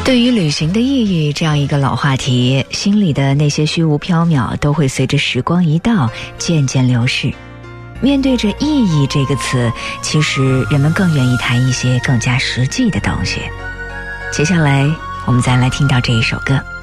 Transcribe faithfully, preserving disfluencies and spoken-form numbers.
对于旅行的意义这样一个老话题，心里的那些虚无缥缈都会随着时光一到渐渐流逝。面对着意义这个词，其实人们更愿意谈一些更加实际的东西。接下来我们再来听到这一首歌。